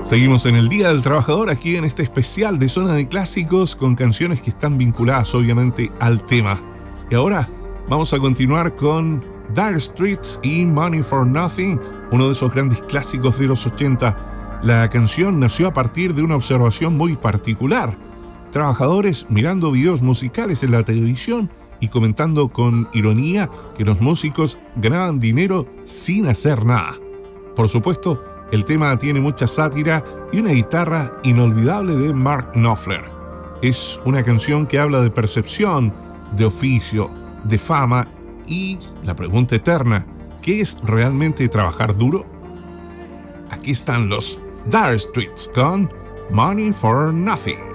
Seguimos en el Día del Trabajador aquí en este especial de Zona de Clásicos con canciones que están vinculadas obviamente al tema. Y ahora vamos a continuar con Dire Straits y Money for Nothing, uno de esos grandes clásicos de los 80. La canción nació a partir de una observación muy particular. Trabajadores mirando videos musicales en la televisión y comentando con ironía que los músicos ganaban dinero sin hacer nada. Por supuesto, el tema tiene mucha sátira y una guitarra inolvidable de Mark Knopfler. Es una canción que habla de percepción, de oficio, de fama y la pregunta eterna, ¿qué es realmente trabajar duro? Aquí están los Dire Straits con Money for Nothing.